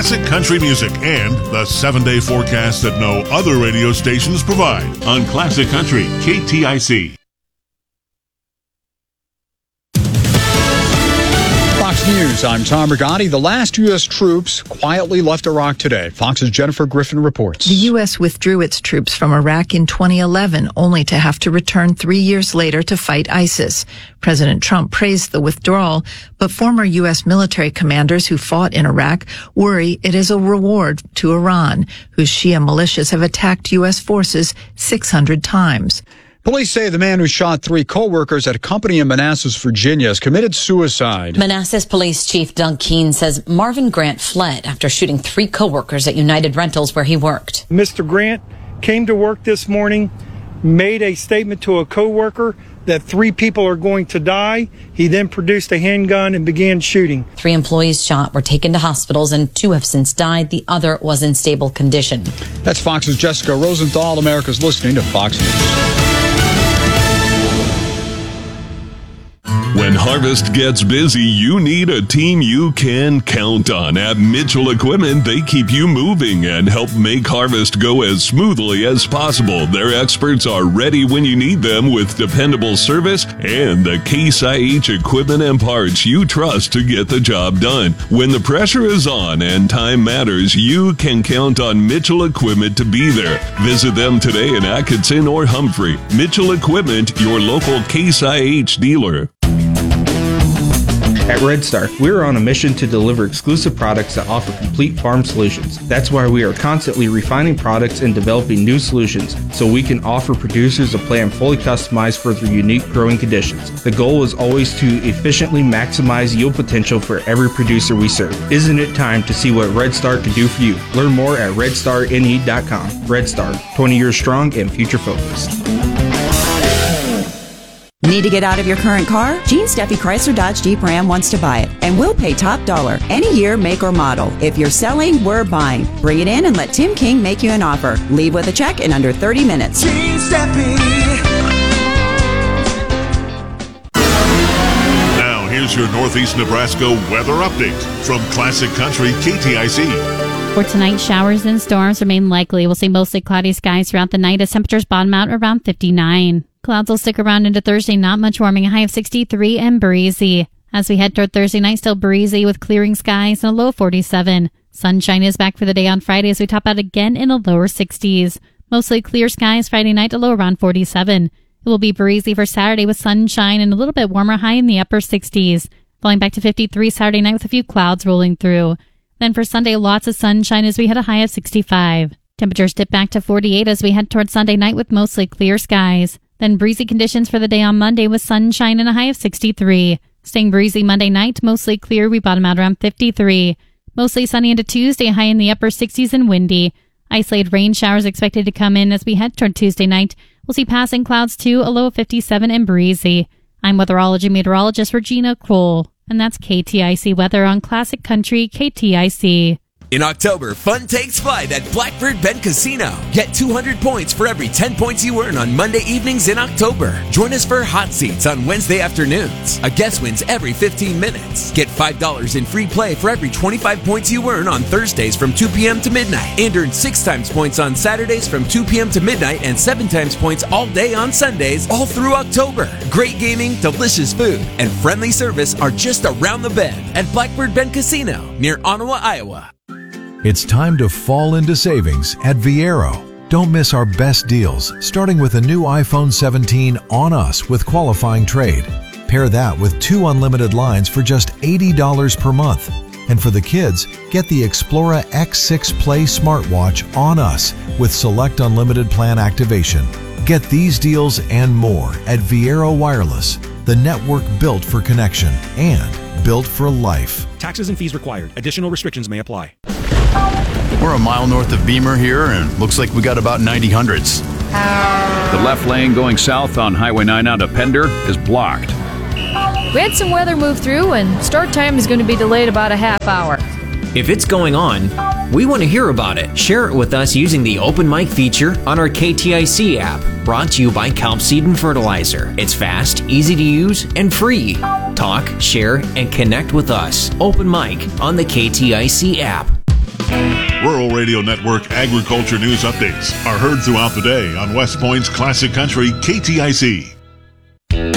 classic country music and the 7-day forecast that no other radio stations provide on Classic Country KTIC. Fox News, I'm Tom Rigotti. The last U.S. troops quietly left Iraq today. Fox's Jennifer Griffin reports. The U.S. withdrew its troops from Iraq in 2011, only to have to return 3 years later to fight ISIS. President Trump praised the withdrawal, but former U.S. military commanders who fought in Iraq worry it is a reward to Iran, whose Shia militias have attacked U.S. forces 600 times. Police say the man who shot 3 co-workers at a company in Manassas, Virginia, has committed suicide. Manassas Police Chief Doug Keene says Marvin Grant fled after shooting 3 co-workers at United Rentals where he worked. Mr. Grant came to work this morning, made a statement to a co-worker that 3 people are going to die. He then produced a handgun and began shooting. 3 employees shot were taken to hospitals and 2 have since died. The other was in stable condition. That's Fox's Jessica Rosenthal. America's listening to Fox News. When harvest gets busy, you need a team you can count on. At Mitchell Equipment, they keep you moving and help make harvest go as smoothly as possible. Their experts are ready when you need them with dependable service and the Case IH equipment and parts you trust to get the job done. When the pressure is on and time matters, you can count on Mitchell Equipment to be there. Visit them today in Atkinson or Humphrey. Mitchell Equipment, your local Case IH dealer. At Red Star, we are on a mission to deliver exclusive products that offer complete farm solutions. That's why we are constantly refining products and developing new solutions so we can offer producers a plan fully customized for their unique growing conditions. The goal is always to efficiently maximize yield potential for every producer we serve. Isn't it time to see what Red Star can do for you? Learn more at redstarne.com. Red Star, 20 years strong and future focused. Need to get out of your current car? Gene Steffi Chrysler Dodge Jeep Ram wants to buy it, and we'll pay top dollar. Any year, make, or model. If you're selling, we're buying. Bring it in and let Tim King make you an offer. Leave with a check in under 30 minutes. Gene Steffi. Now, here's your Northeast Nebraska weather update from Classic Country KTIC. For tonight, showers and storms remain likely. We'll see mostly cloudy skies throughout the night as temperatures bottom out around 59. Clouds will stick around into Thursday, not much warming, a high of 63 and breezy. As we head toward Thursday night, still breezy with clearing skies and a low of 47. Sunshine is back for the day on Friday as we top out again in the lower 60s. Mostly clear skies Friday night, a low around 47. It will be breezy for Saturday with sunshine and a little bit warmer, high in the upper 60s. Falling back to 53 Saturday night with a few clouds rolling through. Then for Sunday, lots of sunshine as we hit a high of 65. Temperatures dip back to 48 as we head toward Sunday night with mostly clear skies. Then breezy conditions for the day on Monday with sunshine and a high of 63. Staying breezy Monday night, mostly clear. We bottom out around 53. Mostly sunny into Tuesday, high in the upper 60s and windy. Isolated rain showers expected to come in as we head toward Tuesday night. We'll see passing clouds too, a low of 57 and breezy. I'm weatherology meteorologist Regina Kroll, and that's KTIC weather on Classic Country KTIC. In October, fun takes flight at Blackbird Bend Casino. Get 200 points for every 10 points you earn on Monday evenings in October. Join us for hot seats on Wednesday afternoons. A guest wins every 15 minutes. Get $5 in free play for every 25 points you earn on Thursdays from 2 p.m. to midnight. And earn 6 times points on Saturdays from 2 p.m. to midnight and 7 times points all day on Sundays, all through October. Great gaming, delicious food, and friendly service are just around the bend at Blackbird Bend Casino near Ottawa, Iowa. It's time to fall into savings at Viero. Don't miss our best deals, starting with a new iPhone 17 on us with qualifying trade. Pair that with 2 unlimited lines for just $80 per month. And for the kids, get the Xplora X6 Play smartwatch on us with select unlimited plan activation. Get these deals and more at Viero Wireless, the network built for connection and built for life. Taxes and fees required. Additional restrictions may apply. We're a mile north of Beamer here, and looks like we got about 90 hundredths. The left lane going south on Highway 9 out to Pender is blocked. We had some weather move through, and start time is going to be delayed about a half hour. If it's going on, we want to hear about it. Share it with us using the Open Mic feature on our KTIC app, brought to you by Kelp Seed and Fertilizer. It's fast, easy to use, and free. Talk, share, and connect with us. Open Mic on the KTIC app. Rural Radio Network agriculture news updates are heard throughout the day on West Point's Classic Country KTIC.